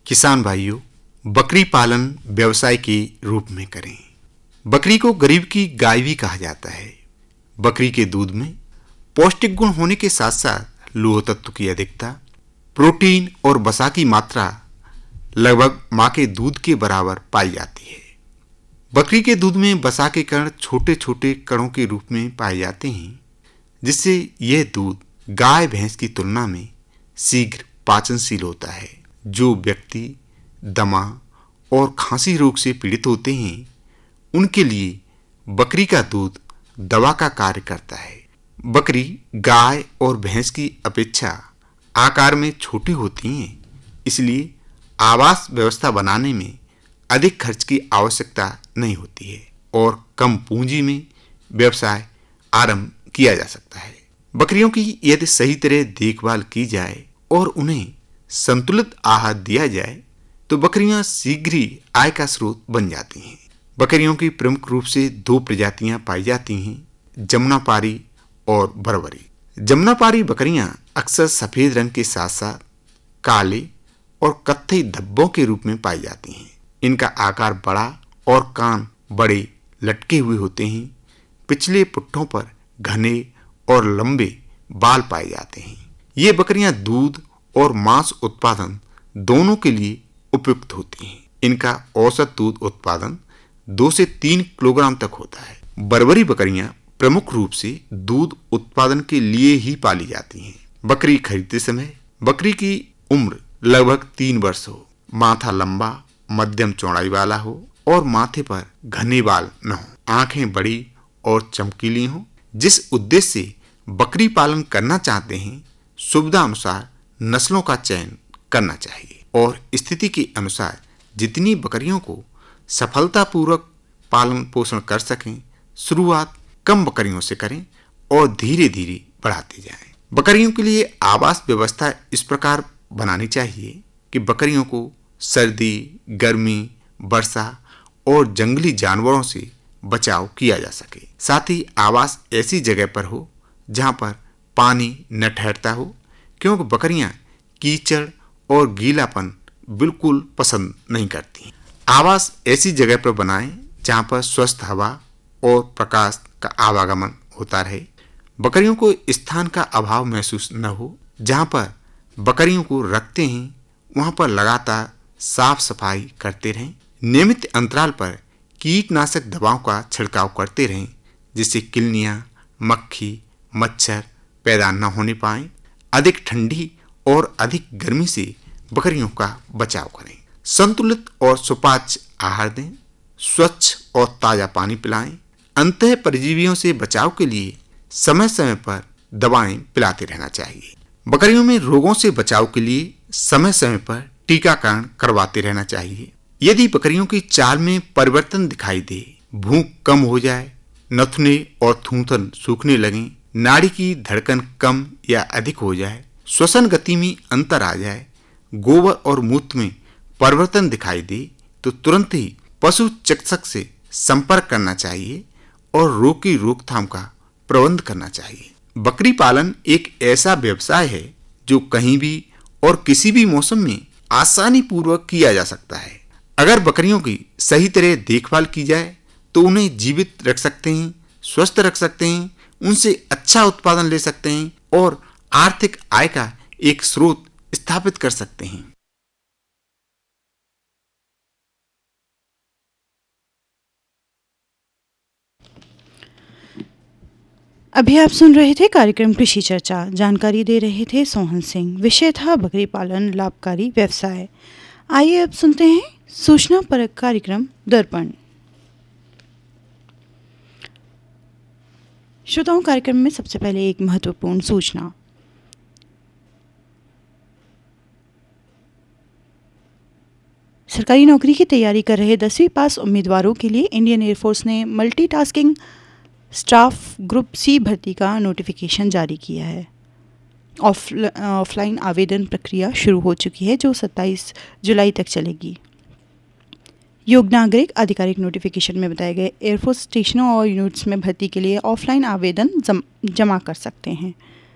किसान भाइयों, बकरी पालन व्यवसाय के रूप में करें। बकरी को गरीब की गाय भी कहा जाता है। बकरी के दूध में पौष्टिक गुण होने के साथ साथ लोह तत्व की अधिकता, प्रोटीन और वसा की मात्रा लगभग मां के दूध के बराबर पाई जाती है। बकरी के दूध में वसा के कण छोटे छोटे कणों के रूप में पाए जाते हैं, जिससे यह दूध गाय भैंस की तुलना में शीघ्र पाचनशील होता है। जो व्यक्ति दमा और खांसी रोग से पीड़ित होते हैं, उनके लिए बकरी का दूध दवा का कार्य करता है। बकरी गाय और भैंस की अपेक्षा आकार में छोटी होती हैं, इसलिए आवास व्यवस्था बनाने में अधिक खर्च की आवश्यकता नहीं होती है और कम पूंजी में व्यवसाय आरंभ किया जा सकता है। बकरियों की यदि सही तरह देखभाल की जाए और उन्हें संतुलित आहार दिया जाए तो बकरियां शीघ्र ही आय का स्रोत बन जाती हैं। बकरियों की प्रमुख रूप से दो प्रजातियां पाई जाती हैं, जमुनापारी और बरबरी। जमुनापारी बकरियां अक्सर सफेद रंग के साथ साथ काले और कत्थई धब्बों के रूप में पाई जाती हैं। इनका आकार बड़ा और कान बड़े लटके हुए होते हैं। पिछले पुट्ठों पर घने और लंबे बाल पाए जाते हैं। ये बकरियां दूध और मांस उत्पादन दोनों के लिए उपयुक्त होती हैं। इनका औसत दूध उत्पादन 2 से 3 किलोग्राम तक होता है। बरबरी बकरियां प्रमुख रूप से दूध उत्पादन के लिए ही पाली जाती हैं। बकरी खरीदते समय बकरी की उम्र लगभग 3 वर्ष हो, माथा लंबा मध्यम चौड़ाई वाला हो और माथे पर घने बाल न हो, आंखें बड़ी और चमकीली हों। जिस उद्देश्य से बकरी पालन करना चाहते हैं, सुविधा अनुसार नस्लों का चयन करना चाहिए और स्थिति के अनुसार जितनी बकरियों को सफलतापूर्वक पालन पोषण कर सकें, शुरुआत कम बकरियों से करें और धीरे धीरे बढ़ाते जाएं। बकरियों के लिए आवास व्यवस्था इस प्रकार बनानी चाहिए कि बकरियों को सर्दी, गर्मी, वर्षा और जंगली जानवरों से बचाव किया जा सके। साथ ही आवास ऐसी जगह पर हो जहां पर पानी न ठहरता हो, क्योंकि बकरियां कीचड़ और गीलापन बिल्कुल पसंद नहीं करती। आवास ऐसी जगह पर बनाएं जहां पर स्वस्थ हवा और प्रकाश का आवागमन होता रहे। बकरियों को स्थान का अभाव महसूस न हो। जहां पर बकरियों को रखते हैं वहां पर लगातार साफ सफाई करते रहें। नियमित अंतराल पर कीटनाशक दवाओं का छिड़काव करते रहें, जिससे किलनियां, मक्खी, मच्छर पैदा न होने पाएं। अधिक ठंडी और अधिक गर्मी से बकरियों का बचाव करें। संतुलित और सुपाच्य आहार दें। स्वच्छ और ताजा पानी पिलाएं। अंतः परजीवियों से बचाव के लिए समय समय पर दवाएं पिलाते रहना चाहिए। बकरियों में रोगों से बचाव के लिए समय समय पर टीकाकरण करवाते रहना चाहिए। यदि बकरियों की चाल में परिवर्तन दिखाई दे, भूख कम हो जाए, नथुने और थूथन सूखने लगें, नाड़ी की धड़कन कम या अधिक हो जाए, श्वसन गति में अंतर आ जाए, गोबर और मूत्र में परिवर्तन दिखाई दे, तो तुरंत ही पशु चिकित्सक से संपर्क करना चाहिए और रोग की रोकथाम का प्रबंध करना चाहिए। बकरी पालन एक ऐसा व्यवसाय है जो कहीं भी और किसी भी मौसम में आसानी पूर्वक किया जा सकता है। अगर बकरियों की सही तरह देखभाल की जाए तो उन्हें जीवित रख सकते हैं, स्वस्थ रख सकते हैं, उनसे अच्छा उत्पादन ले सकते हैं और आर्थिक आय का एक स्रोत स्थापित कर सकते हैं। अभी आप सुन रहे थे कार्यक्रम कृषि चर्चा। जानकारी दे रहे थे सोहन सिंह। विषय था बकरी पालन लाभकारी व्यवसाय। आइए अब सुनते हैं सूचना परक कार्यक्रम दर्पण। श्रोताओं, कार्यक्रम में सबसे पहले एक महत्वपूर्ण सूचना। सरकारी नौकरी की तैयारी कर रहे 10वीं पास उम्मीदवारों के लिए इंडियन एयरफोर्स ने मल्टीटास्किंग स्टाफ ग्रुप सी भर्ती का नोटिफिकेशन जारी किया है। ऑफलाइन आवेदन प्रक्रिया शुरू हो चुकी है, जो 27 जुलाई तक चलेगी। योग्य नागरिक आधिकारिक नोटिफिकेशन में बताए गए एयरफोर्स स्टेशनों और यूनिट्स में भर्ती के लिए ऑफलाइन आवेदन जमा कर सकते हैं।